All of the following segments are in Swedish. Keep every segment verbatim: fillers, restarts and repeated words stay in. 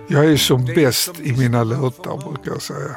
Jag är som bäst i mina låtar, brukar jag säga.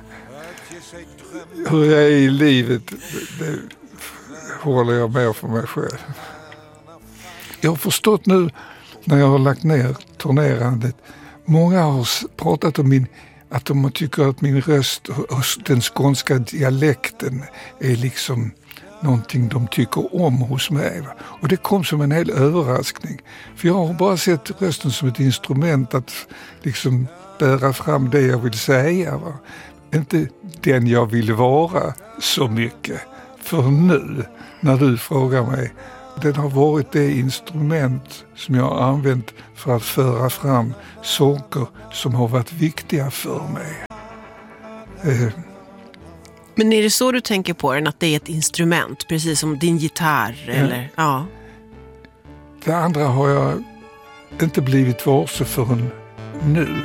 Hur jag är i livet, det, det håller jag med för mig själv. Jag har förstått nu när jag har lagt ner turnerandet, många har pratat om min, att de tycker att min röst och den skånska dialekten är liksom någonting de tycker om hos mig. Och det kom som en hel överraskning. För jag har bara sett rösten som ett instrument att liksom bära fram det jag vill säga. Va? Inte den jag vill vara så mycket. För nu, när du frågar mig, den har varit det instrument som jag har använt för att föra fram saker som har varit viktiga för mig. Eh. Men är det så du tänker på den, att det är ett instrument, precis som din gitarr? Ja. Eller? Ja. Det andra har jag inte blivit varse förrän nu.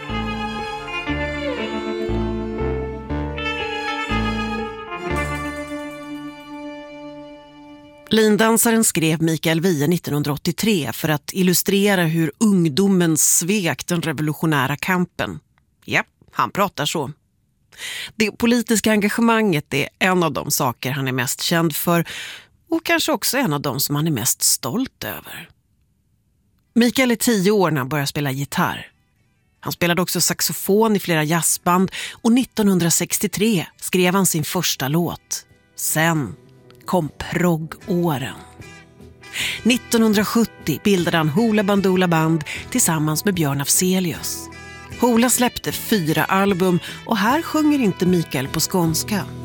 Lindansaren skrev Mikael Wiehe nittonhundraåttiotre för att illustrera hur ungdomen svek den revolutionära kampen. Ja, han pratar så. Det politiska engagemanget är en av de saker han är mest känd för, och kanske också en av de som han är mest stolt över. Mikael är tio år när han börjar spela gitarr. Han spelade också saxofon i flera jazzband, och nittonhundrasextiotre skrev han sin första låt. Sen kom proggåren. nittonhundrasjuttio bildade han Hoola Bandoola Band tillsammans med Björn Afzelius. Hoola släppte fyra album, och här sjunger inte Mikael på skånska.